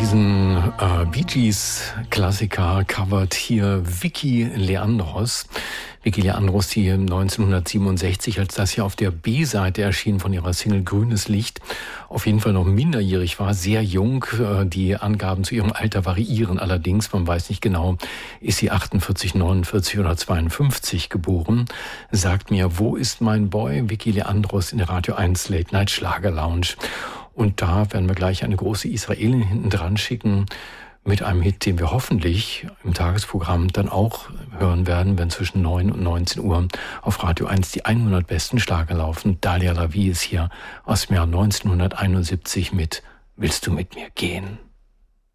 Diesen Bee Gees-Klassiker covert hier Vicky Leandros. Vicky Leandros, die 1967, als das hier auf der B-Seite erschien von ihrer Single Grünes Licht, auf jeden Fall noch minderjährig war, sehr jung. Die Angaben zu ihrem Alter variieren allerdings. Man weiß nicht genau, ist sie 48, 49 oder 52 geboren. Sagt mir, wo ist mein Boy? Vicky Leandros in der Radio 1 Late Night Schlager Lounge. Und da werden wir gleich eine große Israelin hinten dran schicken mit einem Hit, den wir hoffentlich im Tagesprogramm dann auch hören werden, wenn zwischen 9 und 19 Uhr auf Radio 1 die 100 besten Schlager laufen. Dalia Lavi ist hier aus dem Jahr 1971 mit Willst du mit mir gehen?